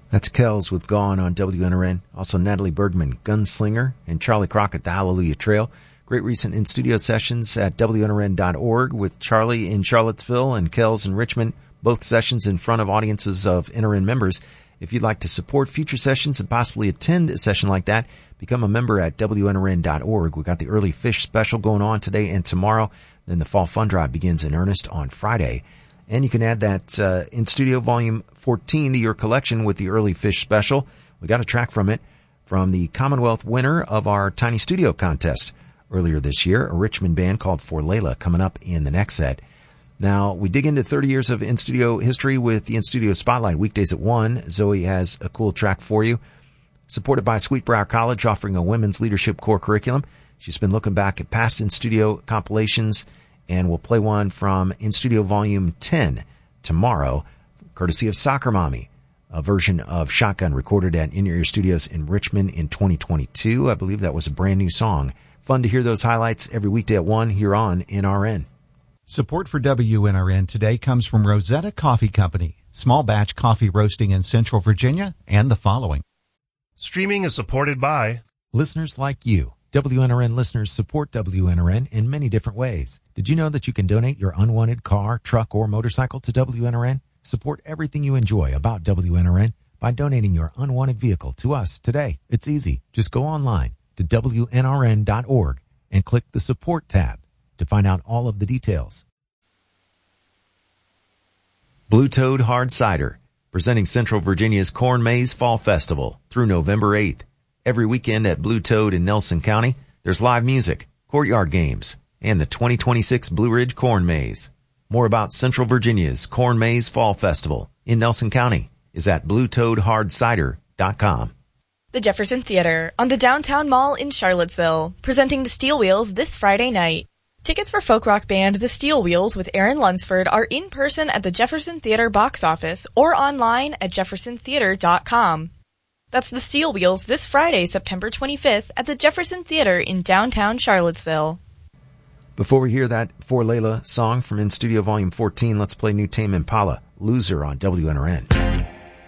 That's Kells with Gone on WNRN. Also Natalie Bergman, Gunslinger, and Charlie Crockett, The Hallelujah Trail. Great recent in-studio sessions at WNRN.org with Charlie in Charlottesville and Kells in Richmond, both sessions in front of audiences of NRN members. If you'd like to support future sessions and possibly attend a session like that, become a member at WNRN.org. We've got the Early Fish special going on today and tomorrow. Then the Fall Fund Drive begins in earnest on Friday. And you can add that in-studio volume 14 to your collection with the Early Fish special. We got a track from it from the Commonwealth winner of our Tiny Studio contest earlier this year, a Richmond band called For Layla, coming up in the next set. Now, we dig into 30 years of in-studio history with the In-Studio Spotlight, weekdays at 1. Zoe has a cool track for you. Supported by Sweetbriar College, offering a women's leadership core curriculum. She's been looking back at past in-studio compilations, and we'll play one from In-Studio Volume 10 tomorrow, courtesy of Soccer Mommy, a version of Shotgun recorded at In Your Ear Studios in Richmond in 2022. I believe that was a brand new song. Fun to hear those highlights every weekday at 1 here on NRN. Support for WNRN today comes from Rosetta Coffee Company, small batch coffee roasting in Central Virginia, and the following. Streaming is supported by listeners like you. WNRN listeners support WNRN in many different ways. Did you know that you can donate your unwanted car, truck, or motorcycle to WNRN? Support everything you enjoy about WNRN by donating your unwanted vehicle to us today. It's easy. Just go online to WNRN.org and click the Support tab to find out all of the details. Blue Toad Hard Cider, presenting Central Virginia's Corn Maze Fall Festival through November 8th. Every weekend at Blue Toad in Nelson County, there's live music, courtyard games, and the 2026 Blue Ridge Corn Maze. More about Central Virginia's Corn Maze Fall Festival in Nelson County is at bluetoadhardcider.com. The Jefferson Theater on the Downtown Mall in Charlottesville, presenting the Steel Wheels this Friday night. Tickets for folk rock band The Steel Wheels with Aaron Lunsford are in person at the Jefferson Theater box office or online at jeffersontheater.com. That's The Steel Wheels this Friday, September 25th at the Jefferson Theater in downtown Charlottesville. Before we hear that For Layla song from In Studio Volume 14, let's play new Tame Impala, Loser on WNRN.